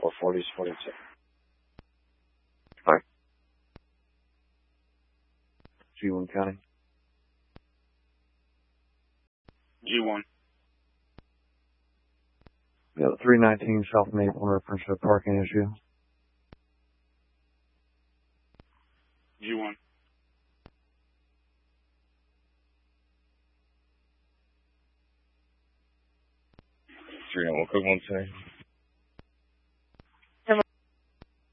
440 is 42. Hi. G1 County. G1. Yeah, 319 South Maple in reference to a parking issue. G1. We'll cook one today.